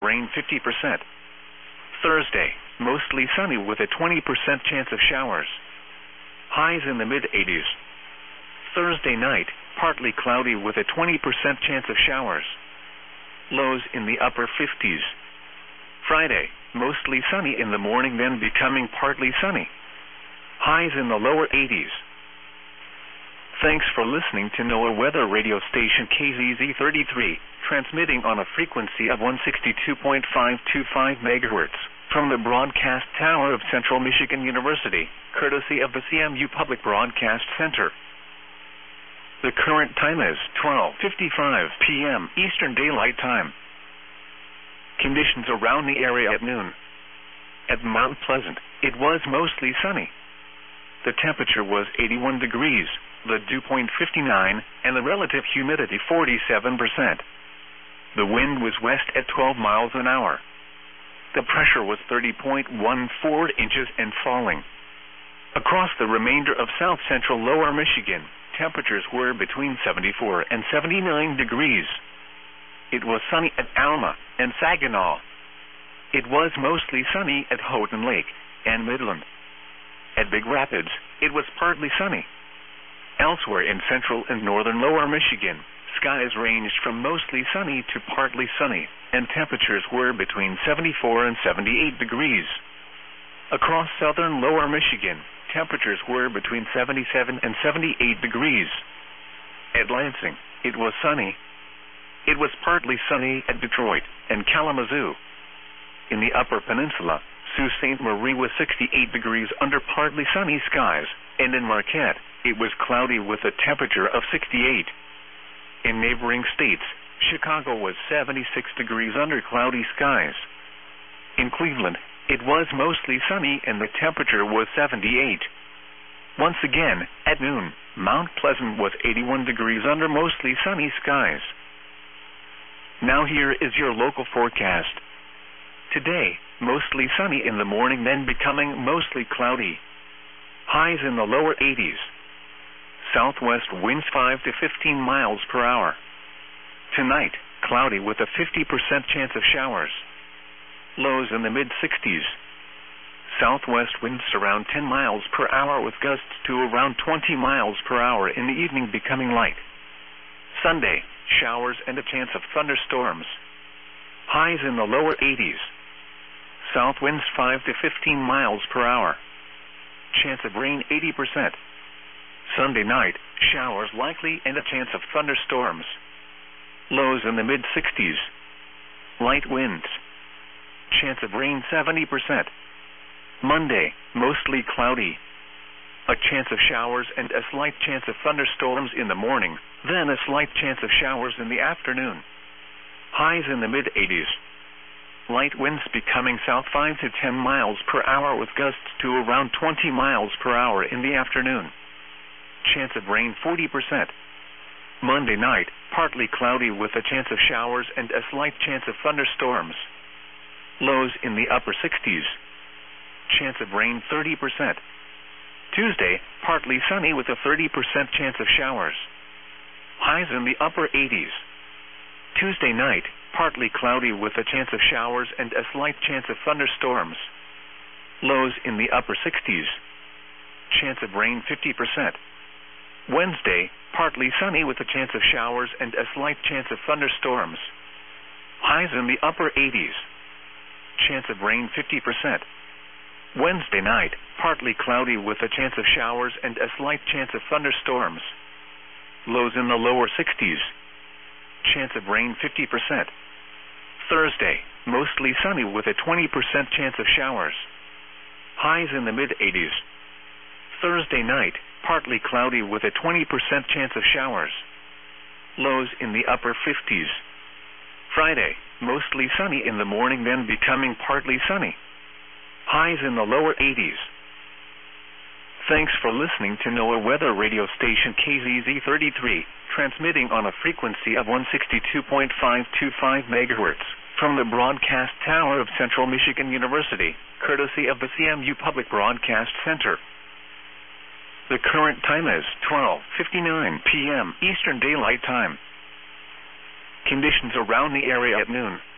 rain 50%. Thursday, mostly sunny with a 20% chance of showers. Highs in the mid-80s. Thursday night, partly cloudy with a 20% chance of showers. Lows in the upper 50s. Friday, mostly sunny in the morning, then becoming partly sunny. Highs in the lower 80s. Thanks for listening to NOAA weather radio station KZZ33, transmitting on a frequency of 162.525 MHz from the broadcast tower of Central Michigan University, courtesy of the CMU Public Broadcast Center. The current time is 12:55 p.m. Eastern Daylight Time. Conditions around the area at noon. At Mount Pleasant, it was mostly sunny. The temperature was 81 degrees, the dew point 59, and the relative humidity 47%. The wind was west at 12 miles an hour. The pressure was 30.14 inches and falling. Across the remainder of south-central lower Michigan, temperatures were between 74 and 79 degrees. It was sunny at Alma and Saginaw. It was mostly sunny at Houghton Lake and Midland. At Big Rapids, it was partly sunny. Elsewhere in central and northern lower Michigan, skies ranged from mostly sunny to partly sunny, and temperatures were between 74 and 78 degrees. Across southern lower Michigan, temperatures were between 77 and 78 degrees. At Lansing, it was sunny. It was partly sunny at Detroit and Kalamazoo. In the Upper Peninsula, Sault Ste. Marie was 68 degrees under partly sunny skies, and in Marquette, it was cloudy with a temperature of 68. In neighboring states, Chicago was 76 degrees under cloudy skies. In Cleveland, it was mostly sunny and the temperature was 78. Once again, at noon, Mount Pleasant was 81 degrees under mostly sunny skies. Now here is your local forecast. Today, mostly sunny in the morning, then becoming mostly cloudy. Highs in the lower 80s. Southwest winds 5 to 15 miles per hour. Tonight, cloudy with a 50% chance of showers. Lows in the mid-60s. Southwest winds around 10 miles per hour with gusts to around 20 miles per hour in the evening, becoming light. Sunday, showers and a chance of thunderstorms. Highs in the lower 80s. South winds 5 to 15 miles per hour. Chance of rain 80%. Sunday night, showers likely and a chance of thunderstorms. Lows in the mid-60s. Light winds. Chance of rain 70%. Monday, mostly cloudy. A chance of showers and a slight chance of thunderstorms in the morning, then a slight chance of showers in the afternoon. Highs in the mid-80s. Light winds becoming south 5 to 10 miles per hour with gusts to around 20 miles per hour in the afternoon. Chance of rain 40%. Monday night, partly cloudy with a chance of showers and a slight chance of thunderstorms. Lows in the upper 60s. Chance of rain 30%. Tuesday, partly sunny with a 30% chance of showers. Highs in the upper 80s. Tuesday night, partly cloudy with a chance of showers and a slight chance of thunderstorms. Lows in the upper 60s. Chance of rain 50%. Wednesday, partly sunny with a chance of showers and a slight chance of thunderstorms. Highs in the upper 80s. Chance of rain 50%. Wednesday night, partly cloudy with a chance of showers and a slight chance of thunderstorms. Lows in the lower 60s. Chance of rain 50%. Thursday, mostly sunny with a 20% chance of showers. Highs in the mid-80s. Thursday night, partly cloudy with a 20% chance of showers. Lows in the upper 50s. Friday, mostly sunny in the morning, then becoming partly sunny. Highs in the lower 80s. Thanks for listening to NOAA weather radio station KZZ33, transmitting on a frequency of 162.525 MHz from the broadcast tower of Central Michigan University, courtesy of the CMU Public Broadcast Center. The current time is 12:59 p.m. Eastern Daylight Time. Conditions around the area at noon.